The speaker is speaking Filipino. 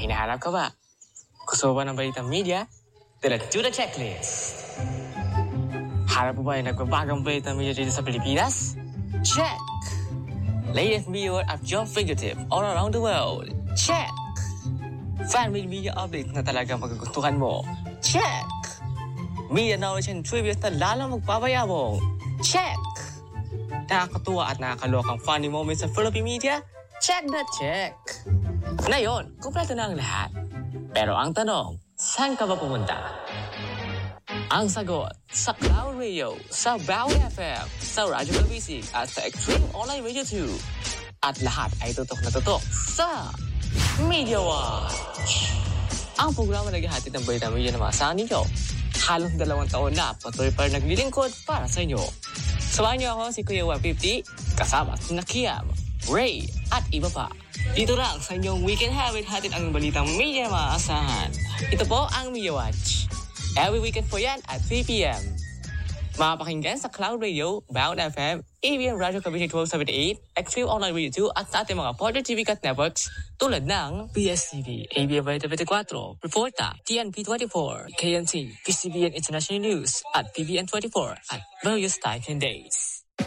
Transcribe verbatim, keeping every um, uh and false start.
May hinahanap ka ba? Gusto ba ng balitang media? Then let's do the checklist. Harap mo ba yung nagbabagong balitang media dito sa Pilipinas? Check! Latest media at your fingertip all around the world? Check! Fan-made media update na talagang magugustuhan mo? Check! Media knowledge and trivia na lalong magpabayabong? Check! Nakakatuwa at nakakalokang funny moments sa Philippine media? Check na check! Ngayon, kumpleto na ang lahat. Pero ang tanong, saan ka ba pumunta? Ang sagot, sa Cloud Radio, sa Bawi F M, sa Radyo Kabisig, at sa Extreme Online Radio two. At lahat ay tutok na tutok sa Media Watch. Ang programa naghahatid ng balita media na maasahan ninyo. Halos dalawang taon na patuloy pa naglilingkod para sa inyo. Samahan niyo ako si Kuya one fifty, kasama si Nakiam, Ray, at iba pa. Dito lang sa inyong Weekend Habit, hatid ang balitang media na maaasahan. Ito po ang Media Watch. Every weekend po yan at three p.m. Mapakinggan sa Cloud Radio, Bound F M, A B M Radyo Kabisig twelve seventy-eight, Extreme Online Radio two at sa ating mga partner T V Cut networks tulad ng P S T V, A B M Balita twenty-four, Reporta, T N P twenty-four, K N T, P C B N International News at P B N twenty-four at various times and days.